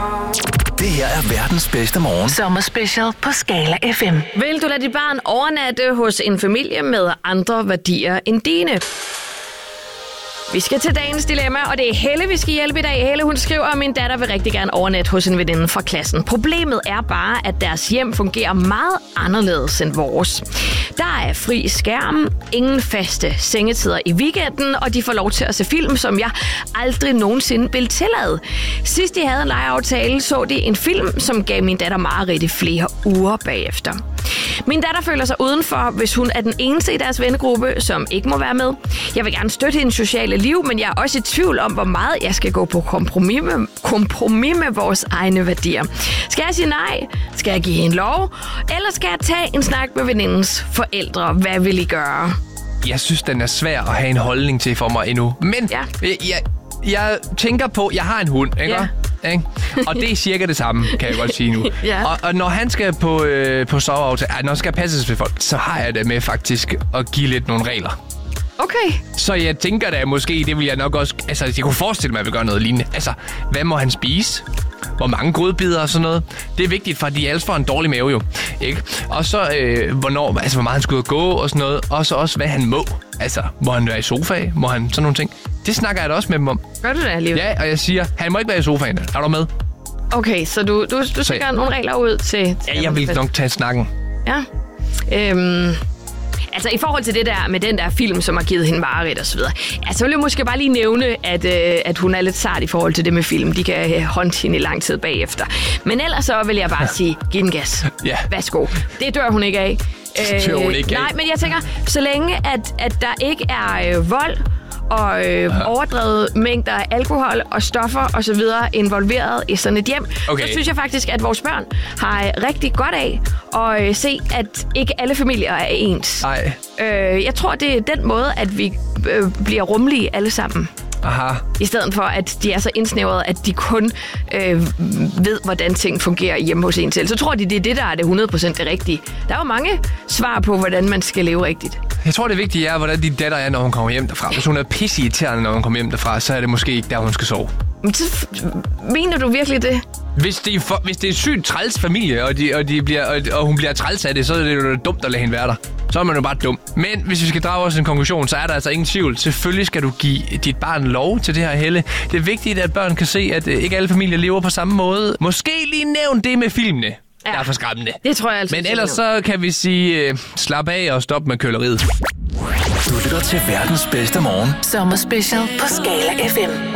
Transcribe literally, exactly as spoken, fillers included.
Det her er verdens bedste morgen. Sommerspecial på Skala F M. Vil du lade dit barn overnatte hos en familie med andre værdier end dine? Vi skal til dagens dilemma, og det er Helle, vi skal hjælpe i dag. Helle, hun skriver, at min datter vil rigtig gerne overnatte hos en veninde fra klassen. Problemet er bare, at deres hjem fungerer meget anderledes end vores. Der er fri skærm, ingen faste sengetider i weekenden, og de får lov til at se film, som jeg aldrig nogensinde vil tillade. Sidst de havde en legeaftale, så de en film, som gav min datter mareridt i flere uger bagefter. Min datter føler sig udenfor, hvis hun er den eneste i deres vennegruppe, som ikke må være med. Jeg vil gerne støtte hendes sociale liv, men jeg er også i tvivl om, hvor meget jeg skal gå på kompromis med, kompromis med vores egne værdier. Skal jeg sige nej? Skal jeg give hende lov? Eller skal jeg tage en snak med venindens forældre? Hvad vil I gøre? Jeg synes, den er svær at have en holdning til for mig endnu. Men ja. jeg, jeg, jeg tænker på, jeg har en hund, ikke? Ja. Ikke? Og det er cirka det samme, kan jeg godt sige nu. Ja. og, og når han skal på, øh, på soveaftale, når han skal passes ved folk, så har jeg det med faktisk at give lidt nogle regler. Okay. Så jeg tænker da måske, det vil jeg nok også... Altså, jeg kunne forestille mig, at jeg vil gøre noget lignende. Altså, hvad må han spise? Hvor mange godbidder og sådan noget. Det er vigtigt, for de ellers får en dårlig mave jo. Ikke? Og så, øh, hvornår, altså, hvor meget han skal ud og gå og sådan noget. Og så også, hvad han må. Altså, må han være i sofaen? Må han sådan nogle ting? Det snakker jeg da også med dem om. Gør du det alligevel? Ja, og jeg siger, han må ikke være i sofaen. Er du med? Okay, så du, du, du stikker nogle regler ud til... til ja, jeg vil nok tage snakken. Ja. Øhm... Altså i forhold til det der med den der film, som har givet hende mareridt og så videre. Altså, så vil jeg måske bare lige nævne, at, øh, at hun er lidt sart i forhold til det med film. De kan øh, håndte hende i lang tid bagefter. Men ellers så vil jeg bare sige, giv den gas. Ja. Værsgo. Det dør hun ikke af. Det dør hun ikke af. Nej, men jeg tænker, så længe at, at der ikke er øh, vold og øh, overdrevet mængder af alkohol og stoffer og så videre involveret i sådan et hjem, okay. så synes jeg faktisk, at vores børn har rigtig godt af at øh, se, at ikke alle familier er ens. Nej. Øh, jeg tror, det er den måde, at vi øh, bliver rummelige alle sammen. Aha. I stedet for, at de er så indsnævrede, at de kun øh, ved, hvordan ting fungerer hjemme hos en selv. Så tror de, det er det, der er det hundrede procent det rigtige. Der er jo mange svar på, hvordan man skal leve rigtigt. Jeg tror, det vigtige er, hvordan din datter er, når hun kommer hjem derfra. Hvis hun er pisseirriterende, når hun kommer hjem derfra, så er det måske ikke der, hun skal sove. Men så mener du virkelig det? Hvis det er, for, hvis det er sygt træls familie, og, de, og, de bliver, og, og hun bliver træls af det, så er det jo dumt at lade hende være der. Så er man jo bare dum. Men hvis vi skal drage os en konklusion, så er der altså ingen tvivl. Selvfølgelig skal du give dit barn lov til det her, Helle. Det er vigtigt, at børn kan se, at ikke alle familier lever på samme måde. Måske lige nævn det med filmene. Ja. Der er for skræmmende. Det tror jeg altså. Men ellers så kan vi sige, uh, slap af og stop med køleriet. Du lytter til verdens bedste morgen. Sommerspecial på Skala F M.